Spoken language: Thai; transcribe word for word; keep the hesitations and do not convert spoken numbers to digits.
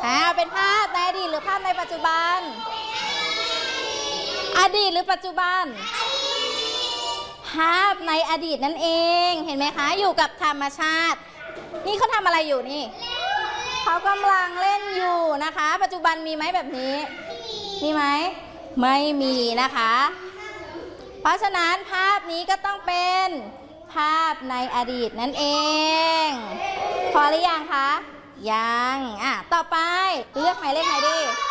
อ่าเป็นภาพในอดีตหรือภาพในปัจจุบันอดีตหรือปัจจุบันภาพในอดีตนั่นเองเห็นไหมคะอยู่กับธรรมชาตินี่เขาทำอะไรอยู่นี่เขากำลังเล่นอยู่นะคะปัจจุบันมีไหมแบบนี้มีไหมไม่มีนะคะเพราะฉะนั้นภาพนี้ก็ต้องเป็นภาพในอดีตนั่นเองพอหรือยังคะยังอ่ะต่อไปเลือกหมายเลขไหนดี